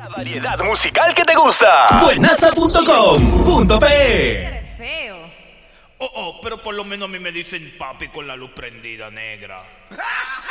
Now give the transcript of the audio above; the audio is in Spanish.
La variedad musical que te gusta. Buenaza.com.pe. Eres feo. Pero por lo menos a mí me dicen papi con la luz prendida, negra.